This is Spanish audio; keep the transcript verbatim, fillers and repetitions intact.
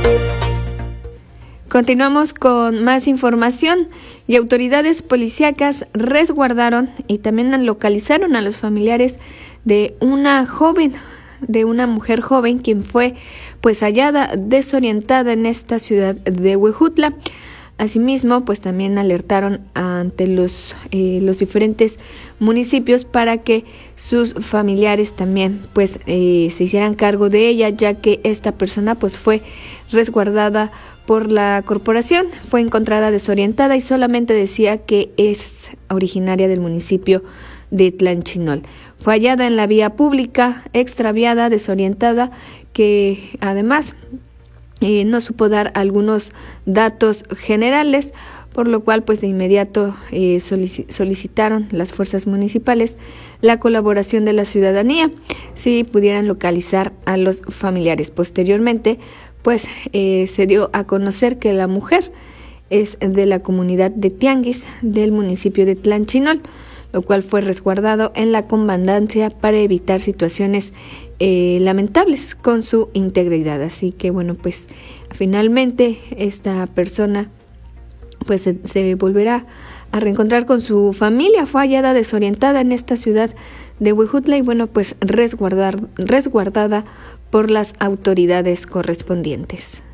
Continuamos con más información y autoridades policíacas resguardaron y también localizaron a los familiares de una joven, de una mujer joven quien fue pues hallada desorientada en esta ciudad de Huejutla. Asimismo, pues también alertaron ante los eh, los diferentes municipios para que sus familiares también pues eh, se hicieran cargo de ella, ya que esta persona pues fue resguardada por la corporación, fue encontrada desorientada y solamente decía que es originaria del municipio de Tlanchinol. Fue hallada en la vía pública, extraviada, desorientada, que además eh, no supo dar algunos datos generales, por lo cual pues de inmediato eh, solic- solicitaron las fuerzas municipales la colaboración de la ciudadanía si pudieran localizar a los familiares. Posteriormente pues eh, se dio a conocer que la mujer es de la comunidad de Tianguis del municipio de Tlanchinol, lo cual fue resguardado en la comandancia para evitar situaciones eh, lamentables con su integridad. Así que bueno, pues finalmente esta persona pues se, se volverá a reencontrar con su familia. Fue hallada desorientada en esta ciudad de Huejutla y bueno, pues resguardar, resguardada por las autoridades correspondientes.